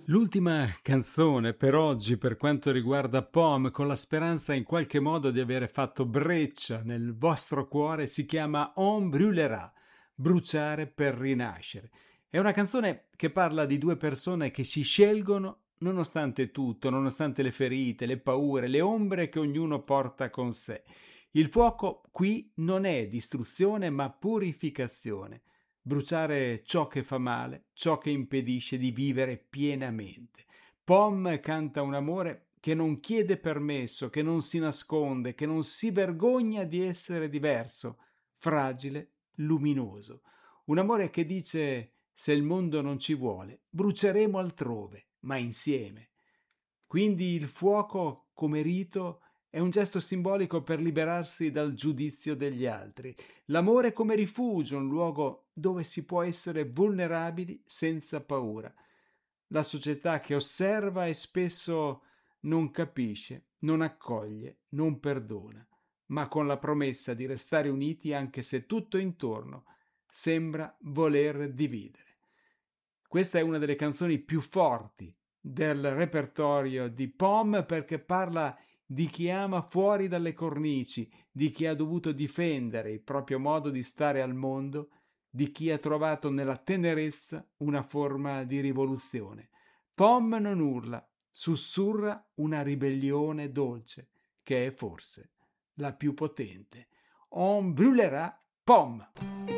L'ultima canzone per oggi, per quanto riguarda Pomme, con la speranza in qualche modo di avere fatto breccia nel vostro cuore, si chiama On brûlera, bruciare per rinascere. È una canzone che parla di due persone che si scelgono nonostante tutto, nonostante le ferite, le paure, le ombre che ognuno porta con sé. Il fuoco qui non è distruzione ma purificazione. Bruciare ciò che fa male, ciò che impedisce di vivere pienamente. Pom canta un amore che non chiede permesso, che non si nasconde, che non si vergogna di essere diverso, fragile, luminoso. Un amore che dice: se il mondo non ci vuole, bruceremo altrove, ma insieme. Quindi il fuoco come rito è un gesto simbolico per liberarsi dal giudizio degli altri. L'amore come rifugio, un luogo dove si può essere vulnerabili senza paura. La società che osserva e spesso non capisce, non accoglie, non perdona, ma con la promessa di restare uniti anche se tutto intorno sembra voler dividere. Questa è una delle canzoni più forti del repertorio di Pom perché parla di chi ama fuori dalle cornici, di chi ha dovuto difendere il proprio modo di stare al mondo, di chi ha trovato nella tenerezza una forma di rivoluzione. Pom non urla, sussurra una ribellione dolce, che è forse la più potente. On brûlera Pom!